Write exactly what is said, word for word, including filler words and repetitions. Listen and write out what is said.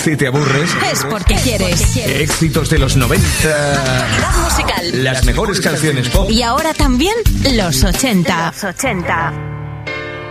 Si te aburres, es porque quieres. Éxitos de los noventa. Actualidad musical. Las mejores canciones pop. Y ahora también los ochenta. Los ochenta.